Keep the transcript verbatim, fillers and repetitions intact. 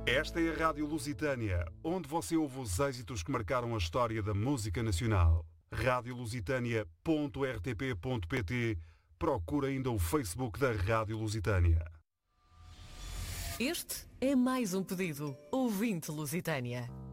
Esta é a Rádio Lusitânia, onde você ouve os êxitos que marcaram a história da música nacional. rádio lusitânia ponto r t p ponto p t. Procura ainda o Facebook da Rádio Lusitânia. Este é mais um pedido. Ouvinte Lusitânia.